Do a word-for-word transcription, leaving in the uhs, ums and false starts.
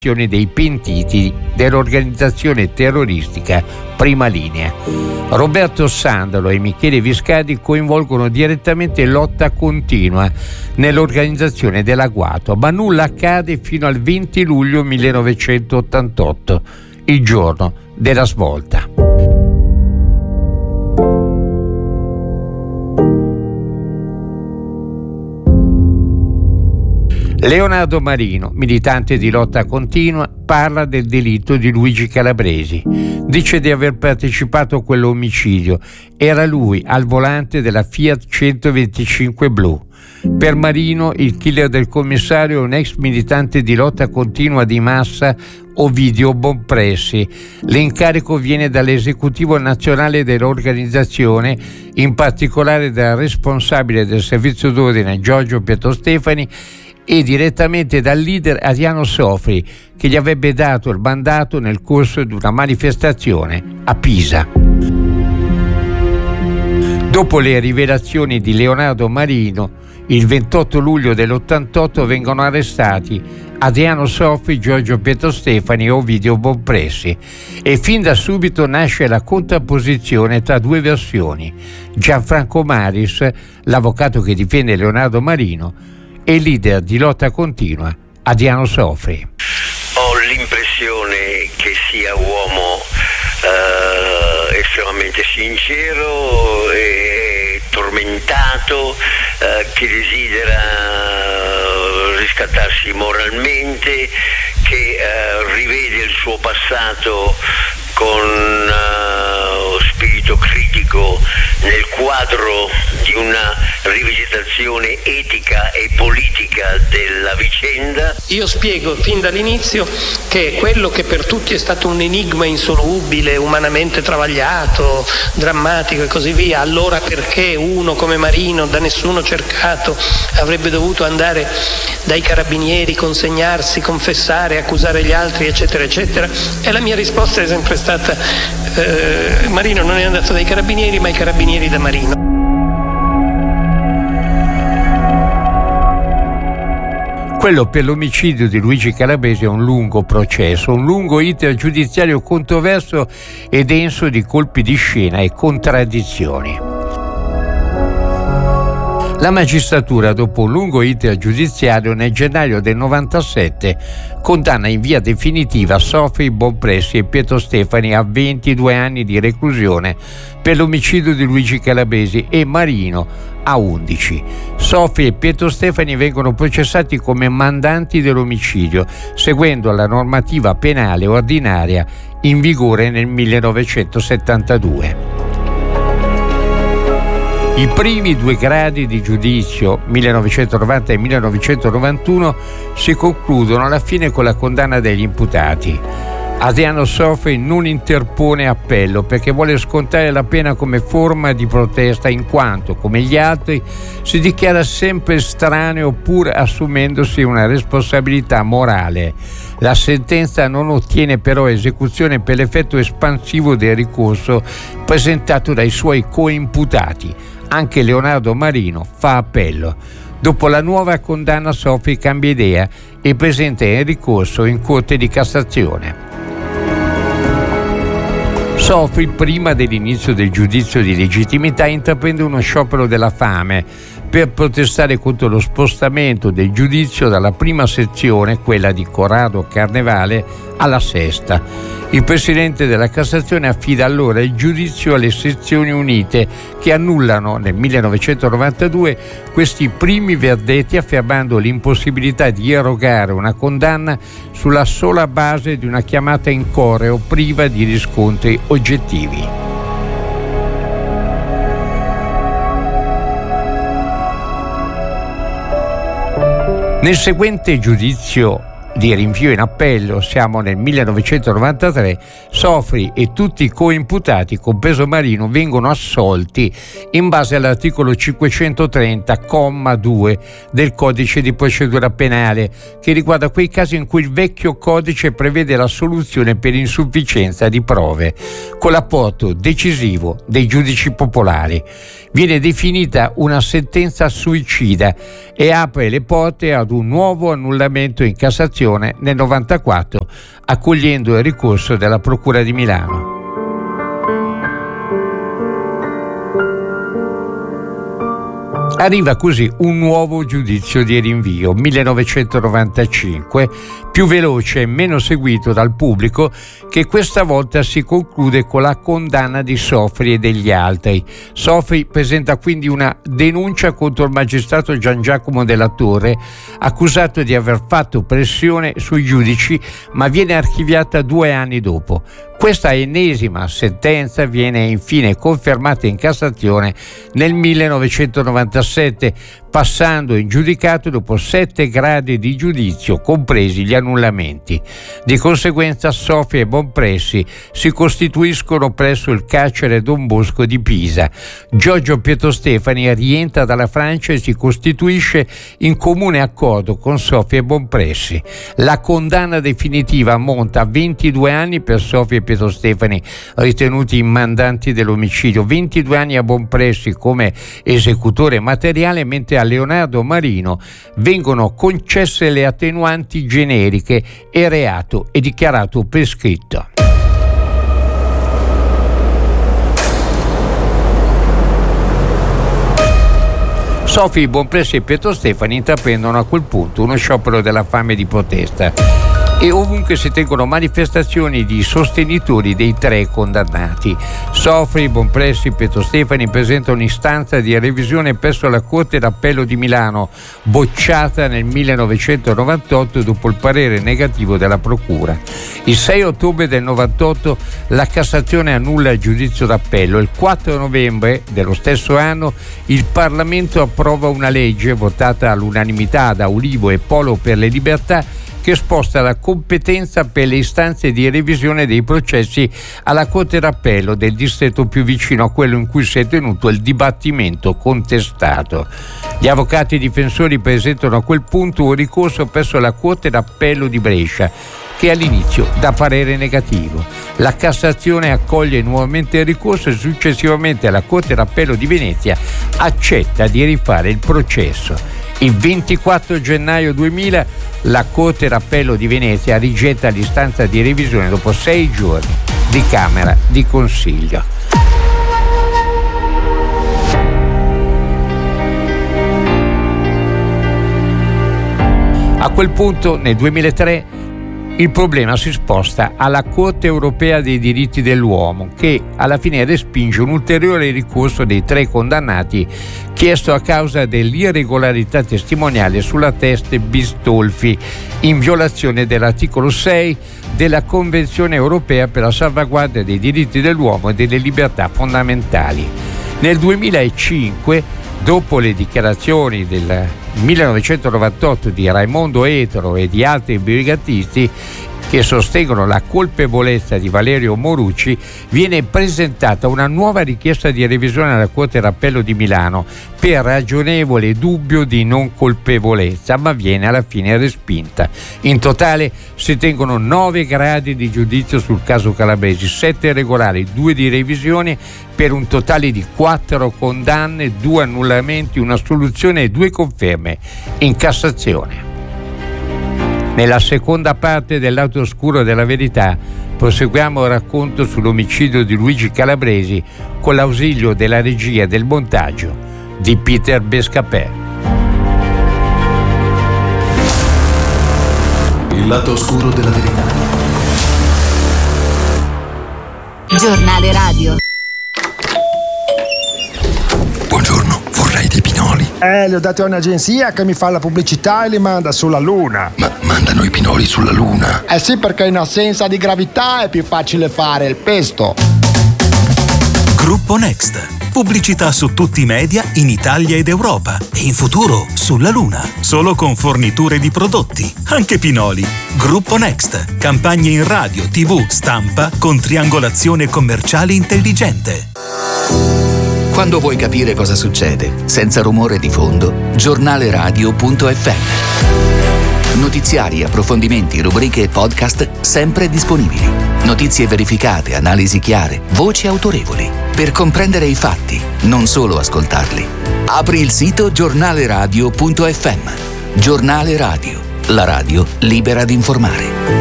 dei pentiti dell'organizzazione terroristica Prima Linea. Roberto Sandalo e Michele Viscardi coinvolgono direttamente Lotta Continua nell'organizzazione dell'agguato, ma nulla accade fino al venti luglio millenovecentottantotto, il giorno della svolta. Leonardo Marino, militante di Lotta Continua, parla del delitto di Luigi Calabresi. Dice di aver partecipato a quell'omicidio. Era lui al volante della Fiat centoventicinque blu. Per Marino, il killer del commissario è un ex militante di Lotta Continua di massa, Ovidio Bonpressi. L'incarico viene dall'esecutivo nazionale dell'organizzazione, in particolare dal responsabile del servizio d'ordine Giorgio Pietostefani, e direttamente dal leader Adriano Sofri, che gli avrebbe dato il mandato nel corso di una manifestazione a Pisa. Dopo le rivelazioni di Leonardo Marino, il ventotto luglio dell'ottantotto vengono arrestati Adriano Sofri, Giorgio Pietostefani e Ovidio Bonpressi, e fin da subito nasce la contrapposizione tra due versioni: Gianfranco Maris, l'avvocato che difende Leonardo Marino, e il leader di Lotta Continua, Adriano Sofri. Ho l'impressione che sia uomo eh, estremamente sincero e tormentato, eh, che desidera riscattarsi moralmente, che eh, rivede il suo passato con uh, spirito critico nel quadro di una rivisitazione etica e politica della vicenda. Io spiego fin dall'inizio che quello che per tutti è stato un enigma insolubile, umanamente travagliato, drammatico e così via, allora perché uno come Marino, da nessuno cercato, avrebbe dovuto andare dai carabinieri, consegnarsi, confessare, accusare gli altri, eccetera eccetera, e la mia risposta è sempre stata eh, Marino non è andato dai carabinieri, ma i carabinieri da Marino. Quello per l'omicidio di Luigi Calabresi è un lungo processo, un lungo iter giudiziario controverso e denso di colpi di scena e contraddizioni. La magistratura, dopo un lungo iter giudiziario, nel gennaio del novantasette condanna in via definitiva Sofri, Bonpressi e Pietostefani a ventidue anni di reclusione per l'omicidio di Luigi Calabresi e Marino a undici. Sofri e Pietostefani vengono processati come mandanti dell'omicidio, seguendo la normativa penale ordinaria in vigore nel millenovecentosettantadue. I primi due gradi di giudizio, millenovecentonovanta e millenovecentonovantuno, si concludono alla fine con la condanna degli imputati. Adriano Sofri non interpone appello perché vuole scontare la pena come forma di protesta, in quanto, come gli altri, si dichiara sempre estraneo pur assumendosi una responsabilità morale. La sentenza non ottiene però esecuzione per l'effetto espansivo del ricorso presentato dai suoi coimputati. Anche Leonardo Marino fa appello. Dopo la nuova condanna, Sofri cambia idea e presenta il ricorso in Corte di Cassazione. Sofri, prima dell'inizio del giudizio di legittimità, intraprende uno sciopero della fame per protestare contro lo spostamento del giudizio dalla prima sezione, quella di Corrado Carnevale, alla sesta. Il presidente della Cassazione affida allora il giudizio alle sezioni unite, che annullano nel millenovecentonovantadue questi primi verdetti, affermando l'impossibilità di erogare una condanna sulla sola base di una chiamata in correo priva di riscontri oggettivi. Nel seguente giudizio di rinvio in appello, siamo nel millenovecentonovantatré, Sofri e tutti i coimputati, compreso Marino, vengono assolti in base all'articolo cinquecentotrenta, comma due del Codice di procedura penale, che riguarda quei casi in cui il vecchio codice prevede l'assoluzione per insufficienza di prove, con l'apporto decisivo dei giudici popolari. Viene definita una sentenza suicida e apre le porte ad un nuovo annullamento in Cassazione Cassazione nel novantaquattro, accogliendo il ricorso della Procura di Milano. Arriva così un nuovo giudizio di rinvio, millenovecentonovantacinque, più veloce e meno seguito dal pubblico, che questa volta si conclude con la condanna di Sofri e degli altri. Sofri presenta quindi una denuncia contro il magistrato Gian Giacomo Della Torre, accusato di aver fatto pressione sui giudici, ma viene archiviata due anni dopo. Questa ennesima sentenza viene infine confermata in Cassazione nel millenovecentonovantasette, passando in giudicato dopo sette gradi di giudizio, compresi gli annullamenti. Di conseguenza Sofri e Bonpressi si costituiscono presso il carcere Don Bosco di Pisa. Giorgio Pietrostefani rientra dalla Francia e si costituisce in comune accordo con Sofri e Bonpressi. La condanna definitiva ammonta a ventidue anni per Sofri e Pietrostefani, ritenuti mandanti dell'omicidio, ventidue anni a Bonpressi come esecutore materiale, mentre a Leonardo Marino vengono concesse le attenuanti generiche e reato è dichiarato prescritto. Sofri, Bonpressi e Pietrostefani intraprendono a quel punto uno sciopero della fame di protesta e ovunque si tengono manifestazioni di sostenitori dei tre condannati. Sofri, Bonpressi e Pietrostefani presentano un'istanza di revisione presso la Corte d'Appello di Milano, bocciata nel millenovecentonovantotto dopo il parere negativo della Procura. Il sei ottobre del novantotto la Cassazione annulla il giudizio d'appello. Il quattro novembre dello stesso anno il Parlamento approva una legge votata all'unanimità da Ulivo e Polo per le Libertà, che sposta la competenza per le istanze di revisione dei processi alla Corte d'Appello del distretto più vicino a quello in cui si è tenuto il dibattimento contestato. Gli avvocati difensori presentano a quel punto un ricorso presso la Corte d'Appello di Brescia, che all'inizio dà parere negativo. La Cassazione accoglie nuovamente il ricorso e successivamente la Corte d'Appello di Venezia accetta di rifare il processo. Il ventiquattro gennaio duemila la Corte d'Appello di Venezia rigetta l'istanza di revisione dopo sei giorni di Camera di Consiglio. A quel punto, nel duemilatré, il problema si sposta alla Corte Europea dei Diritti dell'Uomo, che alla fine respinge un ulteriore ricorso dei tre condannati chiesto a causa dell'irregolarità testimoniale sulla teste Bistolfi, in violazione dell'articolo sei della Convenzione Europea per la salvaguardia dei diritti dell'uomo e delle libertà fondamentali. Nel duemilacinque, dopo le dichiarazioni del millenovecentonovantotto di Raimondo Etero e di altri brigatisti che sostengono la colpevolezza di Valerio Morucci, viene presentata una nuova richiesta di revisione alla Corte d'Appello di Milano per ragionevole dubbio di non colpevolezza, ma viene alla fine respinta. In totale si tengono nove gradi di giudizio sul caso Calabresi, sette regolari, due di revisione, per un totale di quattro condanne, due annullamenti, una assoluzione e due conferme in Cassazione. Nella seconda parte del lato oscuro della verità proseguiamo il racconto sull'omicidio di Luigi Calabresi con l'ausilio della regia e del montaggio di Peter Bescapè. Il lato oscuro della verità. Giornale radio. Buongiorno, vorrei dei pinoli. Eh, li ho dati a un'agenzia che mi fa la pubblicità e li manda sulla Luna. Ma mandano i pinoli sulla Luna? Eh sì, perché in assenza di gravità è più facile fare il pesto. Gruppo Next. Pubblicità su tutti i media in Italia ed Europa e in futuro sulla Luna. Solo con forniture di prodotti, anche pinoli. Gruppo Next. Campagne in radio, tv, stampa con triangolazione commerciale intelligente. Quando vuoi capire cosa succede, senza rumore di fondo, giornaleradio punto effe emme. Notiziari, approfondimenti, rubriche e podcast sempre disponibili. Notizie verificate, analisi chiare, voci autorevoli. Per comprendere i fatti, non solo ascoltarli. Apri il sito giornaleradio punto effe emme. Giornale Radio, La radio libera di informare.